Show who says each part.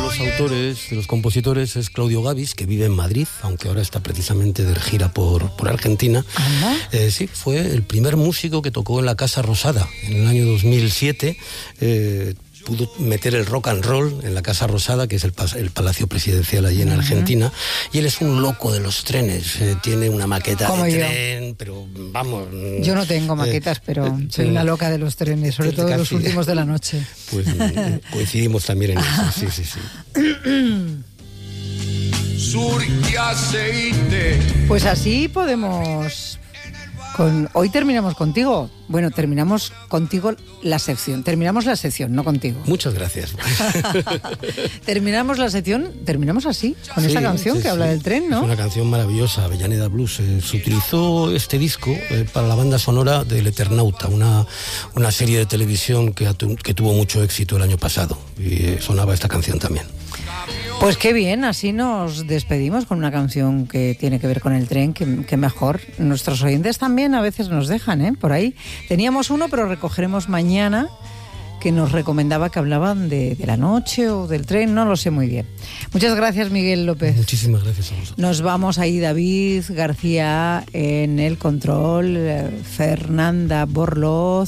Speaker 1: los autores, de los compositores, es Claudio Gabis, que vive en Madrid, aunque ahora está precisamente de gira por Argentina. Sí, fue el primer músico que tocó en la Casa Rosada en el año 2007. Pudo meter el rock and roll en la Casa Rosada, que es el palacio presidencial allí en Argentina, y él es un loco de los trenes, tiene una maqueta de tren, pero vamos...
Speaker 2: Yo no tengo maquetas, pero soy una loca de los trenes, sobre todo los últimos de la noche.
Speaker 1: Pues coincidimos también en eso, sí.
Speaker 2: Pues así podemos... Hoy terminamos contigo. Bueno, terminamos contigo la sección. Terminamos la sección, no contigo.
Speaker 1: Muchas gracias.
Speaker 2: Terminamos la sección, terminamos así, con esta canción que habla del tren, ¿no?
Speaker 1: Es una canción maravillosa, Avellaneda Blues. Se utilizó este disco para la banda sonora del Eternauta, una serie de televisión que tuvo mucho éxito el año pasado. Y sonaba esta canción también.
Speaker 2: Pues qué bien, así nos despedimos con una canción que tiene que ver con el tren, que mejor. Nuestros oyentes también a veces nos dejan, por ahí. Teníamos uno, pero recogeremos mañana, que nos recomendaba que hablaban de la noche o del tren, no lo sé muy bien. Muchas gracias, Miguel López.
Speaker 1: Muchísimas gracias a vosotros.
Speaker 2: Nos vamos ahí, David García en el control, Fernanda Borloz